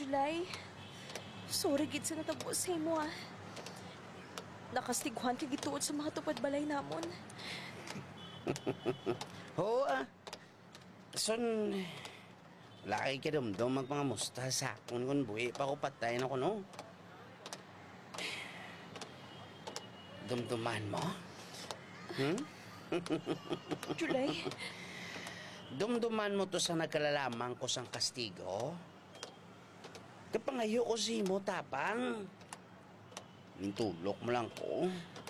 July, sorry gid sa natabo sa imo ah. Nakastighuan ka gituod sa mga tupad balay namon. Oo Son, wala kay kadumdum mag mga musta sa akon kung buhi pa ko patay na ko no. Dumduman mo? July, Dumduman mo to sa nagkalalaman ko sang kastigo? Kapangayo ko si mo tapang. Nintulok mo lang ko.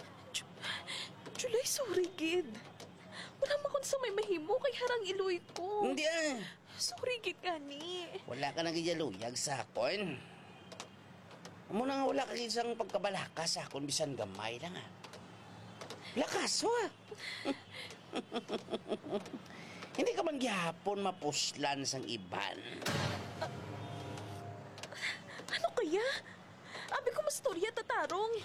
July, sorry gid. Wala makon sa may mahimo kay harang iluy ko. Hindi Sorry gid gani. Wala ka nagyaluyag sa akon. Amo na nga wala ka isang pagkabalaka sa akon bisan gamay lang Lakas Hindi ka man gihapon mapuslan sang iban. Ano kaya? Abi ko mastorya tatarong.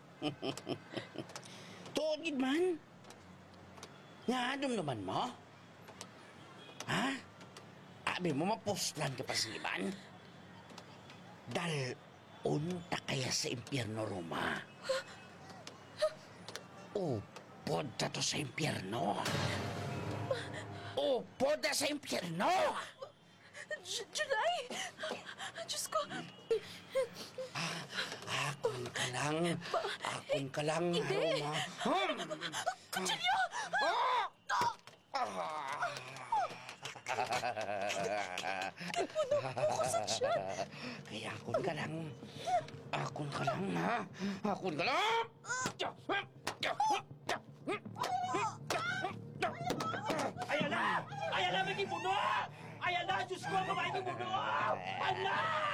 Tuod gid man. Nga naman mo? Ha? Abi mo mapuslan ka pa sa iban? Unta kaya sa impyerno Roma. Upod na to sa impyerno. Upod na sa impyerno. July! Diyos ko! Akon ka lang, Hindi. Roma. Kutsilyo! Kusag siya. Kaya akon ka lang, ha? Akon ka lang! Ayan na! Ayan na, may kibuno! Ayan na! Diyos ko, ang babae kibuno! Ayan na!